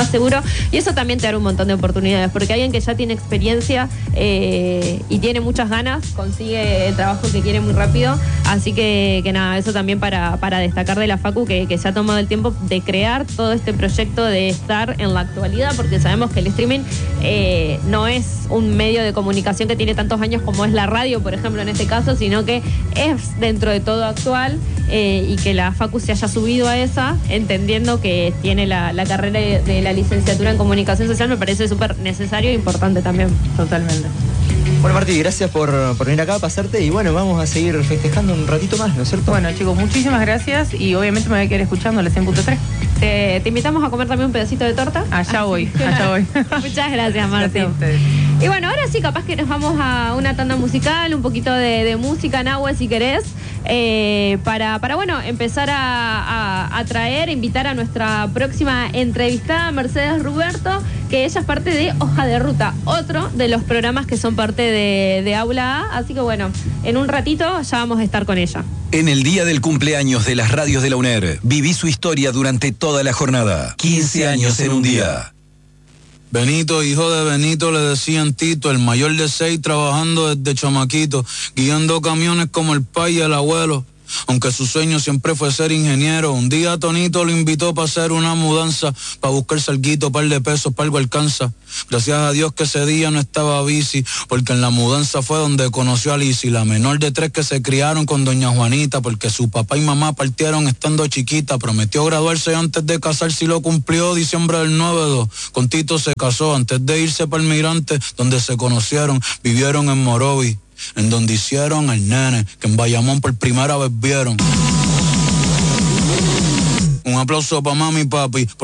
más seguro, y eso también te da un montón de oportunidades, porque alguien que ya tiene experiencia y tiene muchas ganas, consigue el trabajo que quiere muy rápido, así que nada, eso también para destacar de la Facu, que se ha tomado el tiempo de crear todo este proyecto, de estar en la actualidad, porque sabemos que el streaming no es un medio de comunicación que tiene tantos años como es la radio, por ejemplo, en este caso, sino que es dentro de todo actual, y que la Facu se haya subido a esa, entendiendo que tiene la carrera de la licenciatura en comunicación social, me parece súper necesario e importante también. Totalmente. Bueno, Marti, gracias por venir acá a pasarte, y bueno, vamos a seguir festejando un ratito más, ¿no es cierto? Bueno, chicos, muchísimas gracias, y obviamente me voy a quedar escuchando la 100.3. Te invitamos a comer también un pedacito de torta. Allá voy. Muchas gracias, Marti. Gracias a ustedes. Y bueno, ahora sí, capaz que nos vamos a una tanda musical, un poquito de música, Nahue, si querés, para bueno, empezar a traer, invitar a nuestra próxima entrevistada, Mercedes Ruberto, que ella es parte de Hoja de Ruta, otro de los programas que son parte de Aula A, así que bueno, en un ratito ya vamos a estar con ella. En el día del cumpleaños de las radios de la UNER, viví su historia durante toda la jornada. 15 años en un día. Benito, hijo de Benito, le decían Tito, el mayor de 6, trabajando desde chamaquito, guiando camiones como el pai y el abuelo. Aunque su sueño siempre fue ser ingeniero, un día Tonito lo invitó para hacer una mudanza, para buscar salguito, par de pesos, para algo alcanza. Gracias a Dios que ese día no estaba bici, porque en la mudanza fue donde conoció a Lizzy, la menor de 3 que se criaron con doña Juanita, porque su papá y mamá partieron estando chiquita. Prometió graduarse antes de casarse y lo cumplió diciembre del 9-2. Con Tito se casó antes de irse para el Migrante, donde se conocieron, vivieron en Morovi, en donde hicieron el nene, que en Bayamón por primera vez vieron. Un aplauso para mami y papi.